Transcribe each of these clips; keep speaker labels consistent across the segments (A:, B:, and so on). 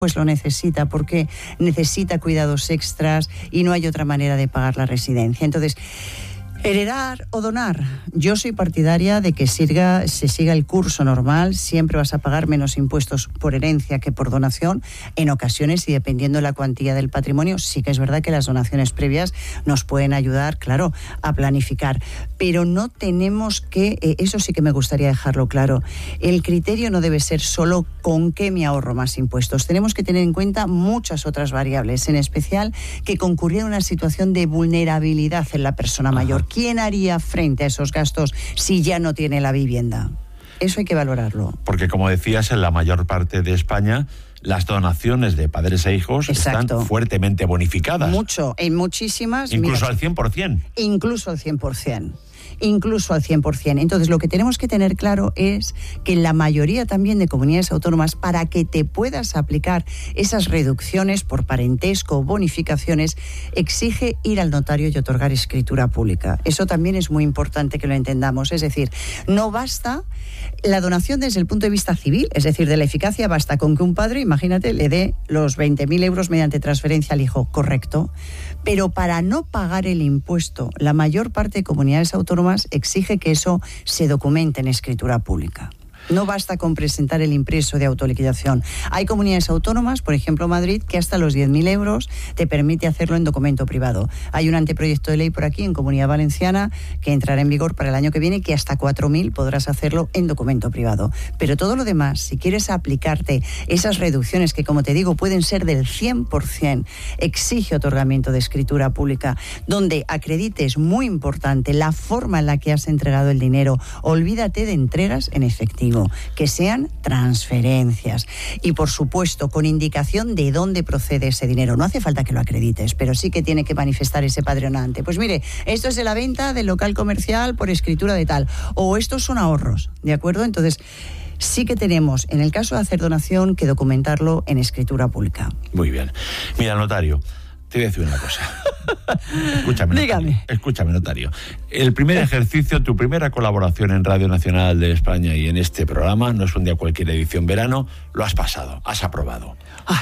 A: pues lo necesita, porque necesita cuidados extras y no hay otra manera de pagar la residencia. Entonces, heredar o donar. Yo soy partidaria de que se siga el curso normal. Siempre vas a pagar menos impuestos por herencia que por donación. En ocasiones, y dependiendo de la cuantía del patrimonio, sí que es verdad que las donaciones previas nos pueden ayudar, claro, a planificar. Pero no tenemos que, eso sí que me gustaría dejarlo claro, el criterio no debe ser solo con qué me ahorro más impuestos. Tenemos que tener en cuenta muchas otras variables, en especial que concurriera una situación de vulnerabilidad en la persona mayor. ¿Quién haría frente a esos gastos si ya no tiene la vivienda? Eso hay que valorarlo.
B: Porque, como decías, en la mayor parte de España, las donaciones de padres e hijos están fuertemente bonificadas.
A: Mucho, en muchísimas.
B: Incluso al 100%.
A: Incluso al 100%. Incluso al 100%. Entonces, lo que tenemos que tener claro es que en la mayoría también de comunidades autónomas, para que te puedas aplicar esas reducciones por parentesco o bonificaciones, exige ir al notario y otorgar escritura pública. Eso también es muy importante que lo entendamos. Es decir, no basta la donación desde el punto de vista civil, es decir, de la eficacia, basta con que un padre, imagínate, le dé los 20.000 euros mediante transferencia al hijo, correcto. Pero para no pagar el impuesto, la mayor parte de comunidades autónomas exige que eso se documente en escritura pública. No basta con presentar el impreso de autoliquidación. Hay comunidades autónomas, por ejemplo Madrid, que hasta los 10.000 euros te permite hacerlo en documento privado. Hay un anteproyecto de ley por aquí en Comunidad Valenciana que entrará en vigor para el año que viene, que hasta 4.000 podrás hacerlo en documento privado. Pero todo lo demás, si quieres aplicarte esas reducciones que, como te digo, pueden ser del 100%, exige otorgamiento de escritura pública, donde acredites, muy importante, la forma en la que has entregado el dinero. Olvídate de entregas en efectivo, que sean transferencias y, por supuesto, con indicación de dónde procede ese dinero. No hace falta que lo acredites, pero sí que tiene que manifestar ese padre donante. Pues mire, esto es de la venta del local comercial por escritura de tal, o estos son ahorros, ¿de acuerdo? Entonces, sí que tenemos, en el caso de hacer donación, que documentarlo en escritura pública.
B: Muy bien. Mira, notario, te voy a decir una cosa. Escúchame,
A: dígame.
B: Escúchame, notario. El primer ejercicio, tu primera colaboración en Radio Nacional de España y en este programa, no es un día cualquier edición verano, lo has pasado, has aprobado.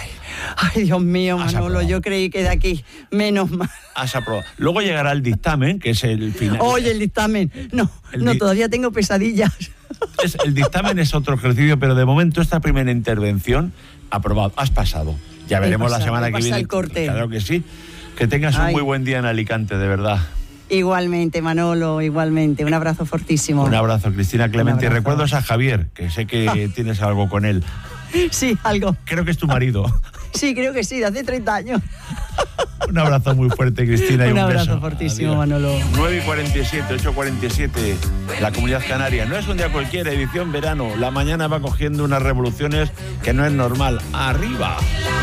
A: Ay, Dios mío, Manolo, yo creí que de aquí, menos mal.
B: Has aprobado. Luego llegará el dictamen, que es el final.
A: Oye, el dictamen. No, todavía tengo pesadillas.
B: El dictamen es otro ejercicio, pero de momento esta primera intervención, aprobado, has pasado. Ya veremos la semana que viene.
A: El corte.
B: Claro que sí. Que tengas un muy buen día en Alicante, de verdad.
A: Igualmente, Manolo, igualmente. Un abrazo fortísimo.
B: Un abrazo, Cristina Clemente. Y recuerdos a Javier, que sé que tienes algo con él.
A: Sí, algo.
B: Creo que es tu marido.
A: Sí, creo que sí, de hace 30 años.
B: Un abrazo muy fuerte, Cristina, y un beso.
A: Un abrazo fortísimo. Adiós. Manolo.
B: 9:47, 8:47, la Comunidad Canaria. No es un día cualquiera, edición verano. La mañana va cogiendo unas revoluciones que no es normal. ¡Arriba!